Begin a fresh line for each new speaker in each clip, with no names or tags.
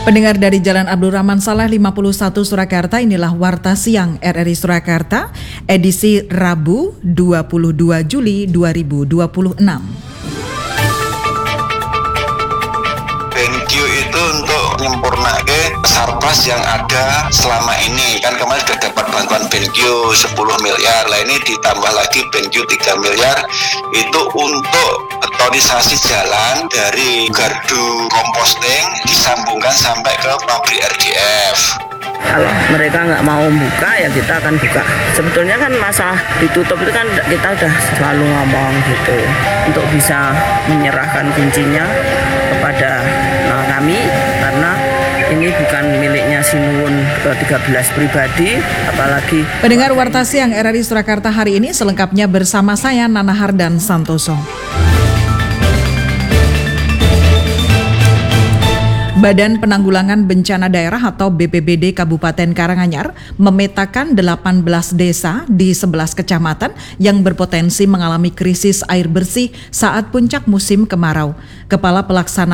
Pendengar dari Jalan Abdul Rahman Saleh 51 Surakarta, inilah Warta Siang RRI Surakarta, edisi Rabu 22 Juli 2026.
BenQ itu untuk menyempurnakan sarpras yang ada selama ini. Kan kemarin sudah dapat bantuan BenQ 10 miliar, lah ini ditambah lagi BenQ 3 miliar itu untuk betonisasi jalan dari gardu komposting disambungkan sampai ke pabrik RDF.
Kalau mereka nggak mau buka, ya kita akan buka. Sebetulnya kan masalah ditutup itu kan kita udah selalu ngomong gitu, untuk bisa menyerahkan kuncinya kepada kami, karena ini bukan miliknya Sinuwun ke-13 pribadi, apalagi.
Pendengar Warta Siang RRI Surakarta hari ini selengkapnya bersama saya Nana Hardan Santoso. Badan Penanggulangan Bencana Daerah atau BPBD Kabupaten Karanganyar memetakan 18 desa di 11 kecamatan yang berpotensi mengalami krisis air bersih saat puncak musim kemarau. Kepala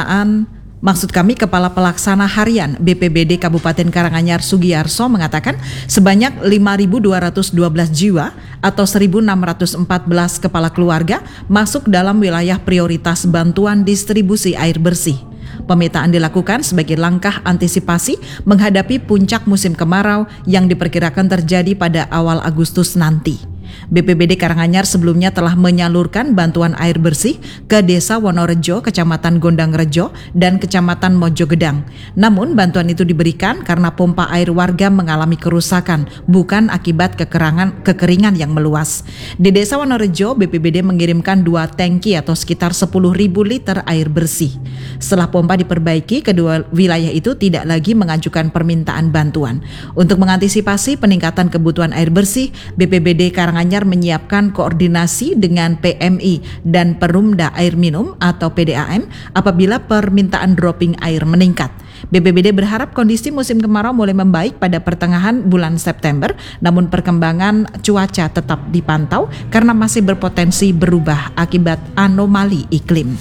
Pelaksana Harian BPBD Kabupaten Karanganyar Sugiyarso mengatakan sebanyak 5.212 jiwa atau 1.614 kepala keluarga masuk dalam wilayah prioritas bantuan distribusi air bersih. Pemetaan dilakukan sebagai langkah antisipasi menghadapi puncak musim kemarau yang diperkirakan terjadi pada awal Agustus nanti. BPBD Karanganyar sebelumnya telah menyalurkan bantuan air bersih ke Desa Wonorejo, Kecamatan Gondangrejo, dan Kecamatan Mojogedang. Namun bantuan itu diberikan karena pompa air warga mengalami kerusakan, bukan akibat kekeringan yang meluas. Di Desa Wonorejo, BPBD mengirimkan 2 tangki atau sekitar 10.000 liter air bersih. Setelah pompa diperbaiki, kedua wilayah itu tidak lagi mengajukan permintaan bantuan. Untuk mengantisipasi peningkatan kebutuhan air bersih, BPBD Karanganyar menyiapkan koordinasi dengan PMI dan Perumda Air Minum atau PDAM apabila permintaan dropping air meningkat. BPBD berharap kondisi musim kemarau mulai membaik pada pertengahan bulan September, namun perkembangan cuaca tetap dipantau karena masih berpotensi berubah akibat anomali iklim.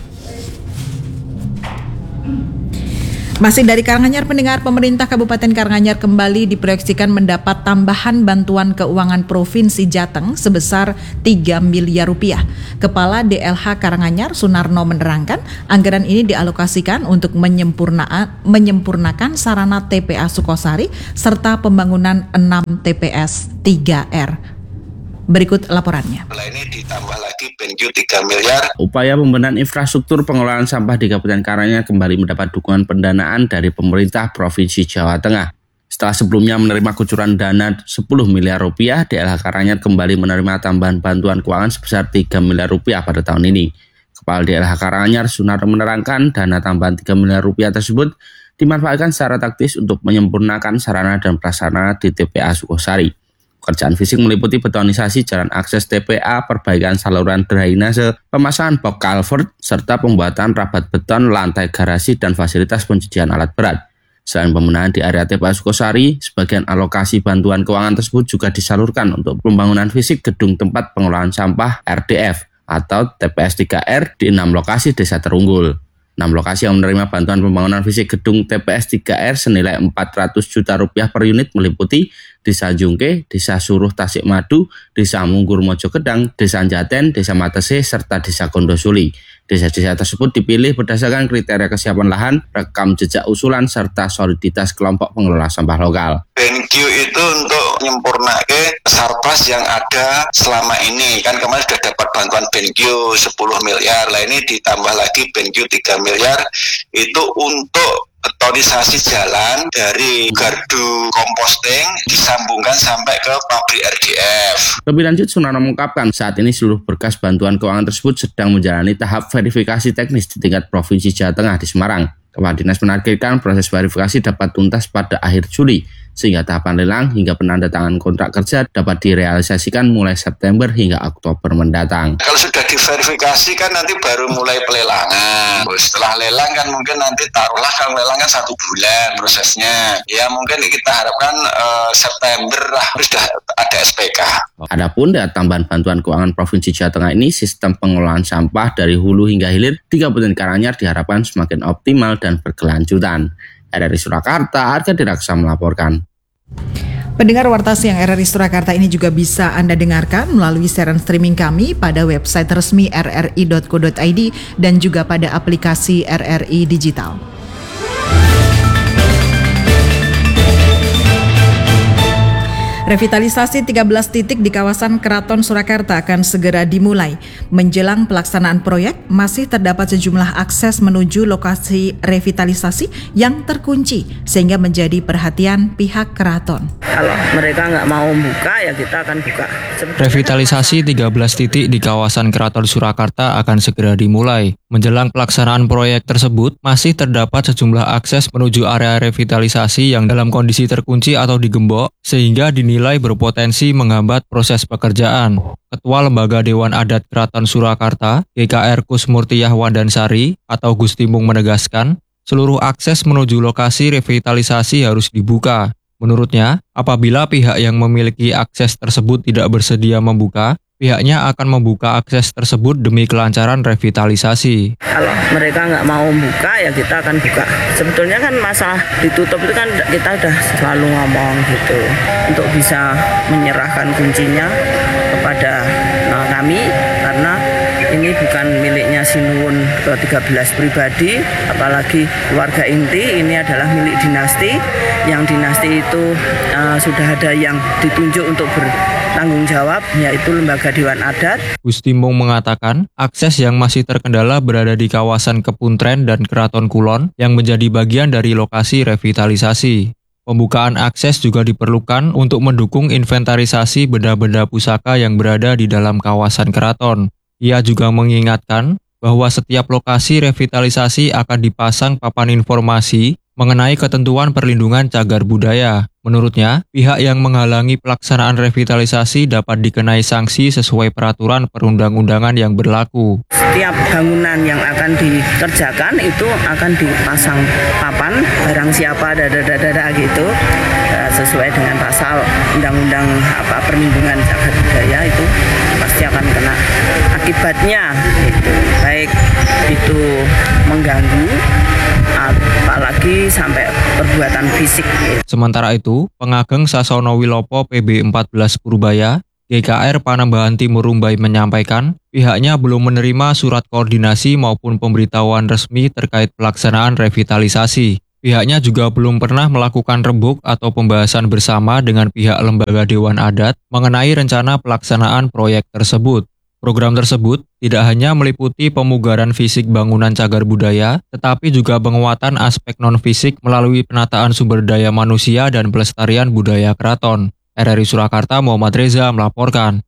Masih dari Karanganyar, pendengar, pemerintah Kabupaten Karanganyar kembali diproyeksikan mendapat tambahan bantuan keuangan Provinsi Jateng sebesar 3 miliar rupiah. Kepala DLH Karanganyar Sunarno menerangkan anggaran ini dialokasikan untuk menyempurnakan sarana TPA Sukosari serta pembangunan 6 TPS 3R. Berikut laporannya.
Ini ditambah lagi BenQ 3 miliar.
Upaya pembenahan infrastruktur pengelolaan sampah di Kabupaten Karanganyar kembali mendapat dukungan pendanaan dari pemerintah Provinsi Jawa Tengah. Setelah sebelumnya menerima kucuran dana 10 miliar rupiah, DLH Karanganyar kembali menerima tambahan bantuan keuangan sebesar 3 miliar rupiah pada tahun ini. Kepala DLH Karanganyar Sunarno menerangkan dana tambahan 3 miliar rupiah tersebut dimanfaatkan secara taktis untuk menyempurnakan sarana dan prasarana di TPA Sukosari. Pekerjaan fisik meliputi betonisasi jalan akses TPA, perbaikan saluran drainase, pemasangan box culvert, serta pembuatan rabat beton, lantai garasi, dan fasilitas pencucian alat berat. Selain pembenahan di area TPA Sukosari, sebagian alokasi bantuan keuangan tersebut juga disalurkan untuk pembangunan fisik gedung tempat pengelolaan sampah RDF atau TPS 3R di 6 lokasi desa terunggul. 6 lokasi yang menerima bantuan pembangunan fisik gedung TPS 3R senilai 400 juta rupiah per unit meliputi Desa Jungke, Desa Suruh Tasikmadu, Desa Munggur Mojogedang, Desa Jaten, Desa Matese, serta Desa Kondosuli. Desa-desa tersebut dipilih berdasarkan kriteria kesiapan lahan, rekam jejak usulan, serta soliditas kelompok pengelola sampah lokal.
BenQ itu untuk menyempurnakan sarpras yang ada selama ini. Kan kemarin sudah dapat bantuan BenQ 10 miliar, lah ini ditambah lagi BenQ 3 miliar itu untuk betonisasi jalan dari gardu komposting disambungkan sampai ke pabrik RDF.
Lebih lanjut, Sunarno mengungkapkan saat ini seluruh berkas bantuan keuangan tersebut sedang menjalani tahap verifikasi teknis di tingkat Provinsi Jawa Tengah di Semarang. Kepala Dinas menargetkan proses verifikasi dapat tuntas pada akhir Juli, sehingga tahapan lelang hingga penandatangan kontrak kerja dapat direalisasikan mulai September hingga Oktober mendatang.
Kalau sudah diverifikasi kan nanti baru mulai pelelangan. Setelah lelang kan mungkin nanti taruhlah kalau lelang kan 1 bulan prosesnya. Ya mungkin kita harapkan September lah sudah ada SPK.
Adapun dari tambahan bantuan keuangan Provinsi Jawa Tengah ini, sistem pengelolaan sampah dari hulu hingga hilir di Kabupaten Karanganyar diharapkan semakin optimal dan berkelanjutan. RRI Surakarta, Arga Diraksa melaporkan.
Pendengar Warta Siang RRI Surakarta ini juga bisa Anda dengarkan melalui siaran streaming kami pada website resmi rri.co.id dan juga pada aplikasi RRI Digital. Revitalisasi 13 titik di kawasan Keraton Surakarta akan segera dimulai. Menjelang pelaksanaan proyek, masih terdapat sejumlah akses menuju lokasi revitalisasi yang terkunci, sehingga menjadi perhatian pihak keraton.
Kalau mereka nggak mau buka, ya kita akan buka.
Revitalisasi 13 titik di kawasan Keraton Surakarta akan segera dimulai. Menjelang pelaksanaan proyek tersebut, masih terdapat sejumlah akses menuju area revitalisasi yang dalam kondisi terkunci atau digembok, sehingga dinilai berpotensi menghambat proses pekerjaan. Ketua Lembaga Dewan Adat Keraton Surakarta, GKR Kusmurtiyah Wandansari atau Gus Timung menegaskan, seluruh akses menuju lokasi revitalisasi harus dibuka. Menurutnya, apabila pihak yang memiliki akses tersebut tidak bersedia membuka, pihaknya akan membuka akses tersebut demi kelancaran revitalisasi.
Kalau mereka nggak mau buka, ya kita akan buka. Sebetulnya kan masalah ditutup itu kan kita udah selalu ngomong gitu. Untuk bisa menyerahkan kuncinya kepada kami, karena ini bukan miliknya Sinuwun ke-13 pribadi, apalagi keluarga inti, ini adalah milik dinasti. Yang dinasti itu sudah ada yang ditunjuk untuk bertanggung jawab, yaitu Lembaga Dewan Adat.
Gus Timung mengatakan, akses yang masih terkendala berada di kawasan Kepuntren dan Keraton Kulon yang menjadi bagian dari lokasi revitalisasi. Pembukaan akses juga diperlukan untuk mendukung inventarisasi benda-benda pusaka yang berada di dalam kawasan keraton. Ia juga mengingatkan bahwa setiap lokasi revitalisasi akan dipasang papan informasi mengenai ketentuan perlindungan cagar budaya. Menurutnya, pihak yang menghalangi pelaksanaan revitalisasi dapat dikenai sanksi sesuai peraturan perundang-undangan yang berlaku.
Setiap bangunan yang akan dikerjakan itu akan dipasang papan, barang siapa gitu, sesuai dengan pasal undang-undang perlindungan cagar budaya itu pasti akan kena akibatnya, gitu. Baik itu mengganggu, apalagi sampai perbuatan fisik.
Sementara itu, Pengageng Sasono Wilopo PB14 Purbaya, GKR Panembahan Timur Rumbai menyampaikan, pihaknya belum menerima surat koordinasi maupun pemberitahuan resmi terkait pelaksanaan revitalisasi. Pihaknya juga belum pernah melakukan rembuk atau pembahasan bersama dengan pihak Lembaga Dewan Adat mengenai rencana pelaksanaan proyek tersebut. Program tersebut tidak hanya meliputi pemugaran fisik bangunan cagar budaya, tetapi juga penguatan aspek non-fisik melalui penataan sumber daya manusia dan pelestarian budaya keraton. RRI Surakarta Muhammad Reza melaporkan.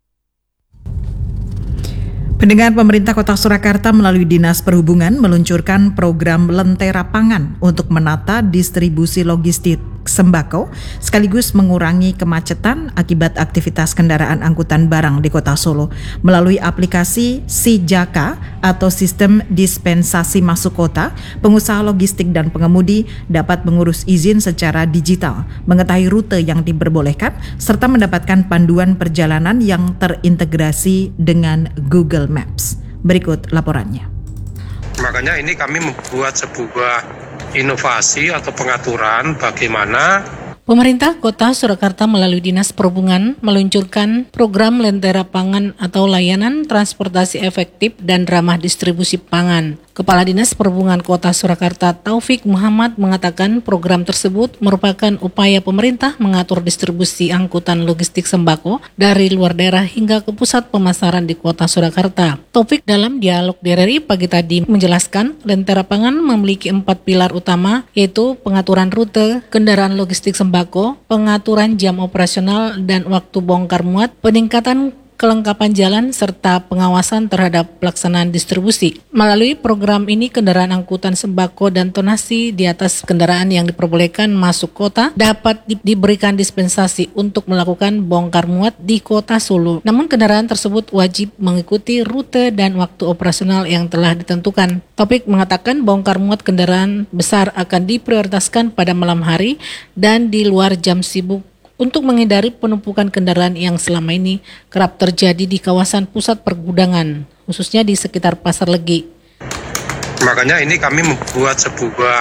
Pendengar, pemerintah Kota Surakarta melalui Dinas Perhubungan meluncurkan program Lentera Pangan untuk menata distribusi logistik sembako sekaligus mengurangi kemacetan akibat aktivitas kendaraan angkutan barang di Kota Solo. Melalui aplikasi SIJAKA atau Sistem Dispensasi Masuk Kota, pengusaha logistik dan pengemudi dapat mengurus izin secara digital, mengetahui rute yang diperbolehkan, serta mendapatkan panduan perjalanan yang terintegrasi dengan Google Maps. Berikut laporannya.
Makanya ini kami membuat sebuah inovasi atau pengaturan bagaimana
Pemerintah Kota Surakarta melalui Dinas Perhubungan meluncurkan program Lentera Pangan atau layanan transportasi efektif dan ramah distribusi pangan. Kepala Dinas Perhubungan Kota Surakarta Taufik Muhammad mengatakan program tersebut merupakan upaya pemerintah mengatur distribusi angkutan logistik sembako dari luar daerah hingga ke pusat pemasaran di Kota Surakarta. Taufik dalam dialog RRI pagi tadi menjelaskan Lentera Pangan memiliki 4 pilar utama, yaitu pengaturan rute, kendaraan logistik sembako, pengaturan jam operasional dan waktu bongkar muat, peningkatan kelengkapan jalan, serta pengawasan terhadap pelaksanaan distribusi. Melalui program ini, kendaraan angkutan sembako dan tonasi di atas kendaraan yang diperbolehkan masuk kota dapat diberikan dispensasi untuk melakukan bongkar muat di Kota Solo. Namun kendaraan tersebut wajib mengikuti rute dan waktu operasional yang telah ditentukan. Topik mengatakan bongkar muat kendaraan besar akan diprioritaskan pada malam hari dan di luar jam sibuk untuk menghindari penumpukan kendaraan yang selama ini kerap terjadi di kawasan pusat pergudangan, khususnya di sekitar Pasar Legi.
Makanya ini kami membuat sebuah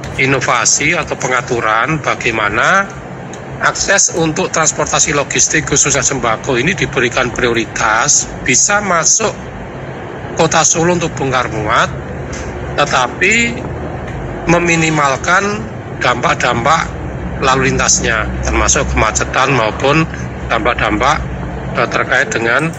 inovasi atau pengaturan bagaimana akses untuk transportasi logistik khususnya sembako ini diberikan prioritas, bisa masuk Kota Solo untuk bongkar muat, tetapi meminimalkan dampak-dampak lalu lintasnya, termasuk kemacetan maupun dampak-dampak terkait dengan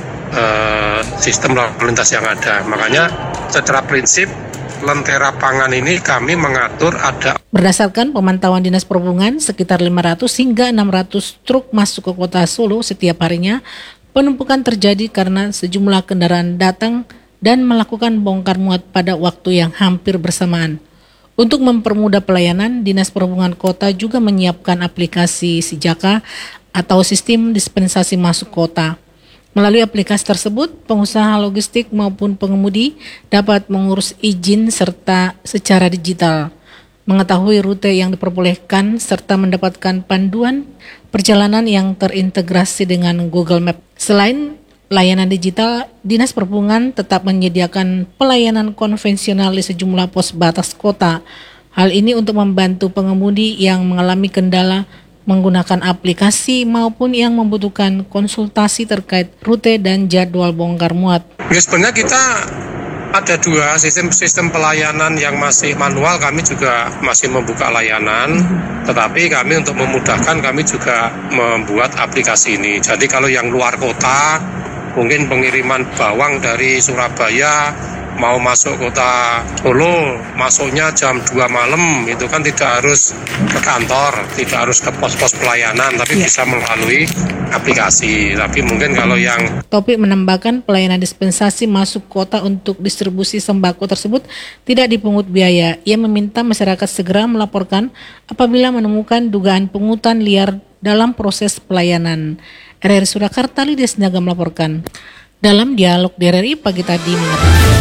sistem lalu lintas yang ada. Makanya secara prinsip Lentera Pangan ini kami mengatur ada.
Berdasarkan pemantauan Dinas Perhubungan, sekitar 500 hingga 600 truk masuk ke Kota Solo setiap harinya. Penumpukan terjadi karena sejumlah kendaraan datang dan melakukan bongkar muat pada waktu yang hampir bersamaan. Untuk mempermudah pelayanan, Dinas Perhubungan Kota juga menyiapkan aplikasi Sijaka atau sistem dispensasi masuk kota. Melalui aplikasi tersebut, pengusaha logistik maupun pengemudi dapat mengurus izin serta secara digital, mengetahui rute yang diperbolehkan serta mendapatkan panduan perjalanan yang terintegrasi dengan Google Map. Selain layanan digital, Dinas Perhubungan tetap menyediakan pelayanan konvensional di sejumlah pos batas kota. Hal ini untuk membantu pengemudi yang mengalami kendala menggunakan aplikasi maupun yang membutuhkan konsultasi terkait rute dan jadwal bongkar muat.
Ya, sebenarnya kita ada dua sistem pelayanan yang masih manual, kami juga masih membuka layanan, tetapi kami untuk memudahkan kami juga membuat aplikasi ini. Jadi kalau yang luar kota, mungkin pengiriman bawang dari Surabaya mau masuk Kota Solo, masuknya jam 2 malam, itu kan tidak harus ke kantor, tidak harus ke pos-pos pelayanan, tapi bisa melalui aplikasi. Tapi mungkin kalau yang
Topik menambahkan pelayanan dispensasi masuk kota untuk distribusi sembako tersebut tidak dipungut biaya. Ia meminta masyarakat segera melaporkan apabila menemukan dugaan pungutan liar dalam proses pelayanan. RRI Surakarta, Lydia Sinaga melaporkan. Dalam dialog di RRI pagi tadi mengatakan.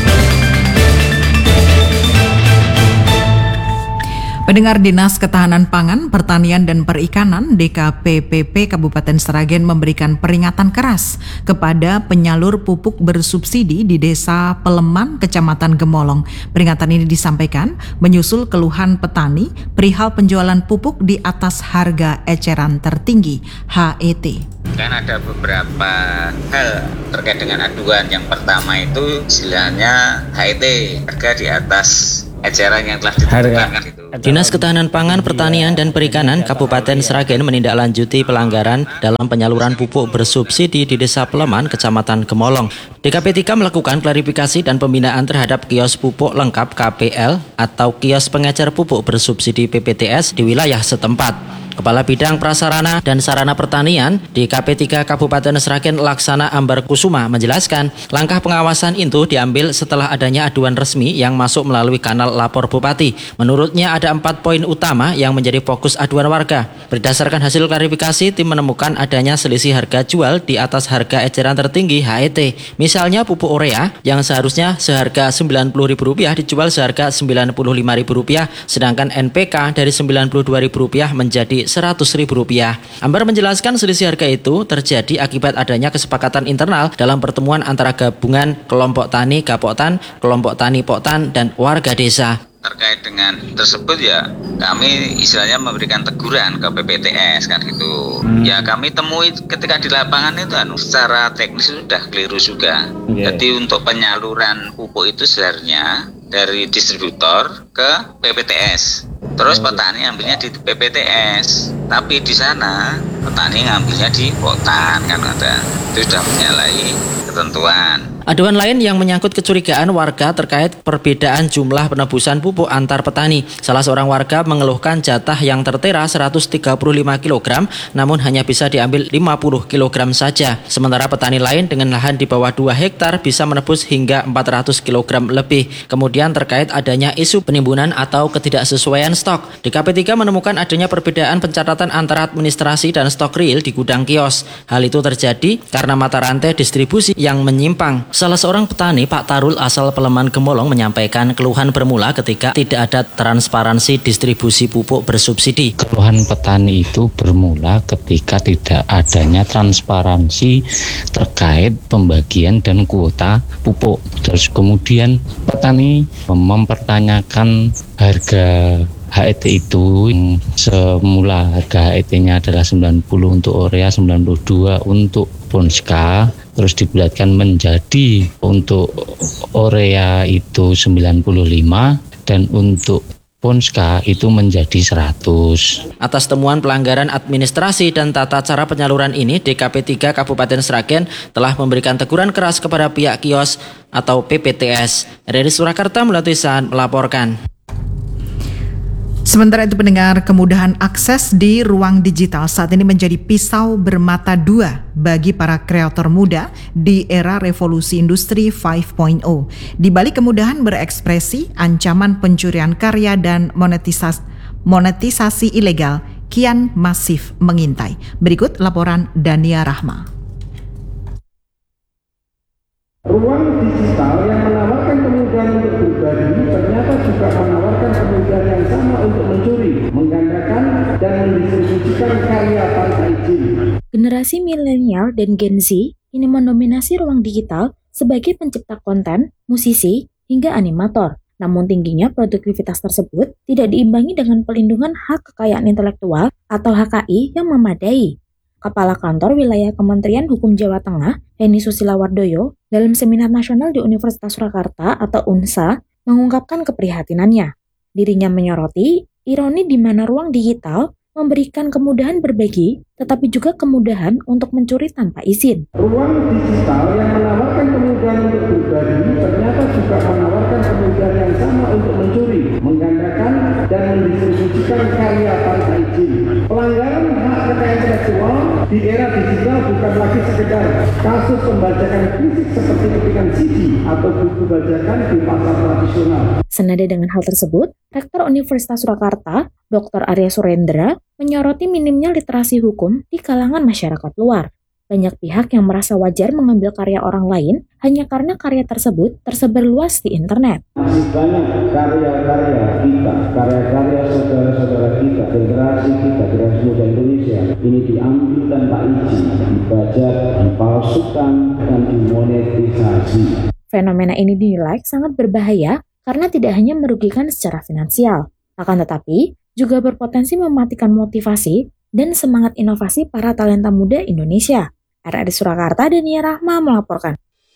Pendengar, Dinas Ketahanan Pangan, Pertanian dan Perikanan DKPPP Kabupaten Sragen memberikan peringatan keras kepada penyalur pupuk bersubsidi di Desa Peleman, Kecamatan Gemolong. Peringatan ini disampaikan menyusul keluhan petani perihal penjualan pupuk di atas harga eceran tertinggi HET.
Kan ada beberapa hal terkait dengan aduan. Yang pertama itu istilahnya HET, harga di atas eceran yang telah ditentukan itu.
Dinas Ketahanan Pangan, Pertanian dan Perikanan Kabupaten Sragen menindaklanjuti pelanggaran dalam penyaluran pupuk bersubsidi di Desa Peleman, Kecamatan Gemolong. DKP 3 melakukan klarifikasi dan pembinaan terhadap kios pupuk lengkap KPL atau kios pengecer pupuk bersubsidi PPTS di wilayah setempat. Kepala Bidang Prasarana dan Sarana Pertanian di KP 3 Kabupaten Sragen Laksana Ambar Kusuma menjelaskan langkah pengawasan itu diambil setelah adanya aduan resmi yang masuk melalui kanal lapor Bupati. Menurutnya ada 4 poin utama yang menjadi fokus aduan warga. Berdasarkan hasil klarifikasi, tim menemukan adanya selisih harga jual di atas harga eceran tertinggi HET. Misalnya pupuk urea yang seharusnya seharga Rp90.000 dijual seharga Rp95.000, sedangkan NPK dari Rp92.000 menjadi Rp100.000. Ambar menjelaskan selisih harga itu terjadi akibat adanya kesepakatan internal dalam pertemuan antara gabungan kelompok tani Gapoktan, kelompok tani Poktan, dan warga desa.
Terkait dengan tersebut ya kami istilahnya memberikan teguran ke PPTS kan gitu. Ya kami temui ketika di lapangan itu secara teknis sudah keliru juga. Jadi untuk penyaluran pupuk itu sebenarnya dari distributor ke PPTS. Terus petani ambilnya di PPTS. Tapi di sana petani ngambilnya di Poktan kan ada. Itu sudah menyalahi ketentuan.
Aduan lain yang menyangkut kecurigaan warga terkait perbedaan jumlah penebusan pupuk antar petani. Salah seorang warga mengeluhkan jatah yang tertera 135 kg, namun hanya bisa diambil 50 kg saja. Sementara petani lain dengan lahan di bawah 2 hektar bisa menebus hingga 400 kg lebih. Kemudian terkait adanya isu penimbunan atau ketidaksesuaian stok. DKP 3 menemukan adanya perbedaan pencatatan antara administrasi dan stok real di gudang kios. Hal itu terjadi karena mata rantai distribusi yang menyimpang. Salah seorang petani, Pak Tarul asal Peleman Gemolong, menyampaikan keluhan bermula ketika tidak ada transparansi distribusi pupuk bersubsidi.
Keluhan petani itu bermula ketika tidak adanya transparansi terkait pembagian dan kuota pupuk. Terus kemudian petani mempertanyakan harga HET itu, semula harga HET-nya adalah 90 untuk urea, 92 untuk Ponska, terus dibulatkan menjadi untuk urea itu 95 dan untuk Ponska itu menjadi 100.
Atas temuan pelanggaran administrasi dan tata cara penyaluran ini, DKP 3 Kabupaten Sragen telah memberikan teguran keras kepada pihak kios atau PPTS. Dari Surakarta melalui San melaporkan.
Sementara itu pendengar, kemudahan akses di ruang digital saat ini menjadi pisau bermata dua bagi para kreator muda di era revolusi industri 5.0. Di balik kemudahan berekspresi, ancaman pencurian karya dan monetisasi ilegal kian masif mengintai. Berikut laporan Dania Rahma.
Ruang digital yang menawarkan kemudahan untuk berbagi ternyata juga menawarkan kemudahan yang sama untuk mencuri, menggandakan, dan mendistribusikan karya tanpa izin.
Generasi milenial dan Gen Z ini mendominasi ruang digital sebagai pencipta konten, musisi, hingga animator. Namun tingginya produktivitas tersebut tidak diimbangi dengan pelindungan hak kekayaan intelektual atau HKI yang memadai. Kepala Kantor Wilayah Kementerian Hukum Jawa Tengah, Heni Susilawardoyo, dalam seminar nasional di Universitas Surakarta atau UNSA, mengungkapkan keprihatinannya. Dirinya menyoroti ironi di mana ruang digital memberikan kemudahan berbagi, tetapi juga kemudahan untuk mencuri tanpa izin.
Ruang digital yang menawarkan kemudahan untuk berbagi ternyata juga menawarkan kemudahan yang sama untuk mencuri, menggandakan, dan mendistribusikan karya tanpa izin. Pelanggaran hak kekayaan intelektual di era digital bukan lagi sekedar kasus pembajakan fisik seperti ketikan CD atau buku bajakan di pasar tradisional.
Senada dengan hal tersebut, Rektor Universitas Surakarta, Dr. Arya Surendra, menyoroti minimnya literasi hukum di kalangan masyarakat luar. Banyak pihak yang merasa wajar mengambil karya orang lain hanya karena karya tersebut tersebar luas di internet.
Masih banyak karya-karya kita, karya-karya saudara-saudara kita, generasi muda Indonesia ini diambil tanpa izin, dibajak, dipalsukan, dan dimonetisasi.
Fenomena ini dinilai sangat berbahaya karena tidak hanya merugikan secara finansial, akan tetapi juga berpotensi mematikan motivasi dan semangat inovasi para talenta muda Indonesia. RRI Surakarta, Dania Rahma melaporkan.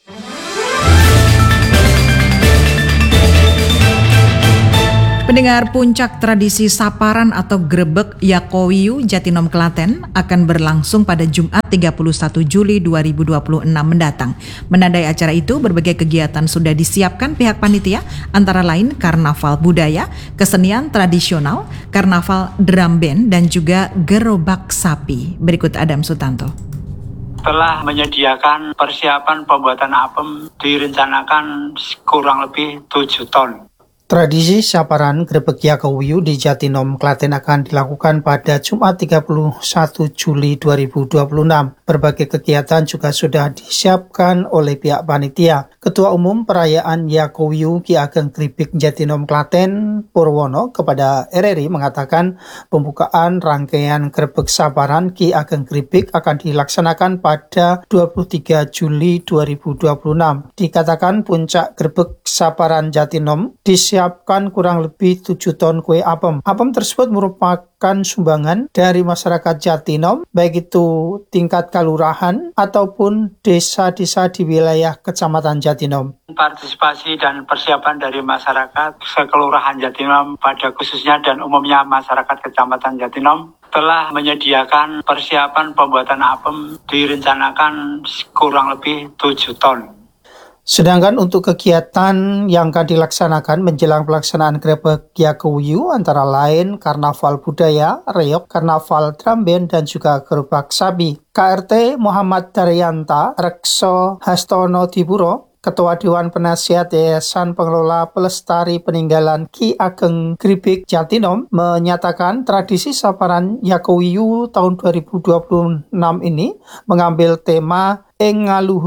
Pendengar, puncak tradisi Saparan atau Grebek Yakowiu Jatinom Klaten akan berlangsung pada Jumat 31 Juli 2026 mendatang. Menandai acara itu, berbagai kegiatan sudah disiapkan pihak panitia, antara lain karnaval budaya, kesenian tradisional, karnaval drum band, dan juga gerobak sapi. Berikut Adam Sutanto.
Telah menyediakan persiapan pembuatan apem direncanakan kurang lebih 7 ton.
Tradisi Saparan Grebek Yakowiu di Jatinom Klaten akan dilakukan pada Jumat 31 Juli 2026. Berbagai kegiatan juga sudah disiapkan oleh pihak panitia. Ketua Umum Perayaan Yakowiu Ki Ageng Gribik Jatinom Klaten Purwono kepada RRI mengatakan pembukaan rangkaian Grebek Saparan Ki Ageng Gribik akan dilaksanakan pada 23 Juli 2026. Dikatakan puncak Grebek Saparan Jatinom disiapkan kurang lebih 7 ton kue apem. Apem tersebut merupakan sumbangan dari masyarakat Jatinom, baik itu tingkat kelurahan ataupun desa-desa di wilayah Kecamatan Jatinom.
Partisipasi dan persiapan dari masyarakat sekelurahan Jatinom pada khususnya dan umumnya masyarakat Kecamatan Jatinom telah menyediakan persiapan pembuatan apem direncanakan kurang lebih 7 ton.
Sedangkan untuk kegiatan yang akan dilaksanakan menjelang pelaksanaan Grebek Yakowiu antara lain karnaval budaya, reog, karnaval drum band, dan juga gerobak sapi. KRT Muhammad Daryanta Rekso Hastono Dipuro, Ketua Dewan Penasihat Yayasan Pengelola Pelestari Peninggalan Ki Ageng Gribik Jatinom, menyatakan tradisi Saparan Yakowiu tahun 2026 ini mengambil tema Ing Ngaluhur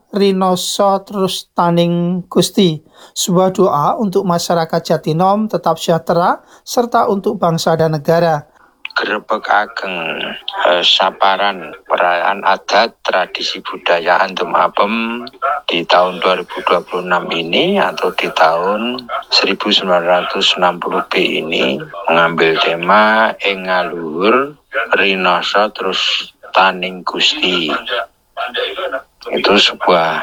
Rinoso terus Taning Gusti. Sebuah doa untuk masyarakat Jatinom tetap sejahtera serta untuk bangsa dan negara.
Grebeg ageng saparan perayaan adat tradisi budaya Antum Apem di tahun 2026 ini atau di tahun 1960B ini mengambil tema ing ngaluhur Rinoso terus Taning Gusti. Itu sebuah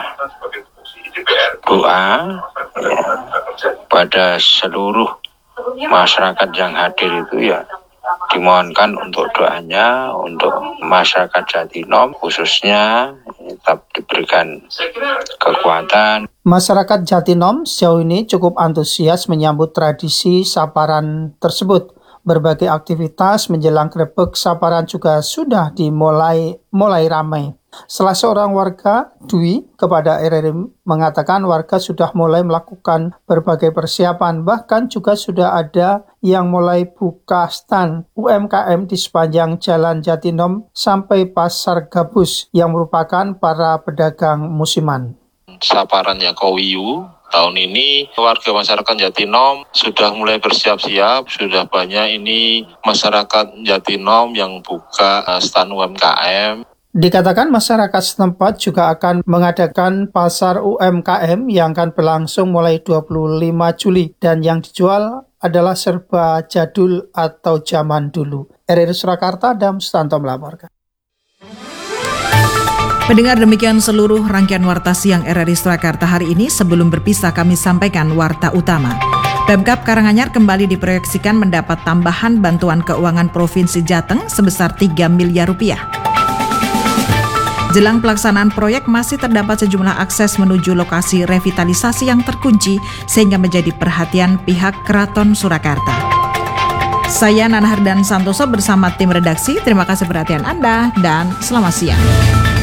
doa ya, pada seluruh masyarakat yang hadir itu ya, dimohonkan untuk doanya untuk masyarakat Jatinom khususnya tetap diberikan kekuatan.
Masyarakat Jatinom sejauh ini cukup antusias menyambut tradisi saparan tersebut. Berbagai aktivitas menjelang grebeg saparan juga sudah dimulai ramai. Salah seorang warga, Dwi, kepada RRI mengatakan warga sudah mulai melakukan berbagai persiapan. Bahkan juga sudah ada yang mulai buka stand UMKM di sepanjang Jalan Jatinom sampai Pasar Gabus yang merupakan para pedagang musiman.
Saparannya Kowiyu. Tahun ini warga masyarakat Jatinom sudah mulai bersiap-siap, sudah banyak ini masyarakat Jatinom yang buka stand UMKM.
Dikatakan masyarakat setempat juga akan mengadakan pasar UMKM yang akan berlangsung mulai 25 Juli dan yang dijual adalah serba jadul atau zaman dulu. RRI Surakarta, Adam Sutanto melaporkan.
Pendengar, demikian seluruh rangkaian Warta Siang RRI Surakarta hari ini. Sebelum berpisah kami sampaikan Warta Utama. Pemkab Karanganyar kembali diproyeksikan mendapat tambahan bantuan keuangan Provinsi Jateng sebesar 3 miliar rupiah. Jelang pelaksanaan proyek masih terdapat sejumlah akses menuju lokasi revitalisasi yang terkunci sehingga menjadi perhatian pihak Keraton Surakarta. Saya Nana Hardan Santoso bersama tim redaksi. Terima kasih perhatian Anda dan selamat siang.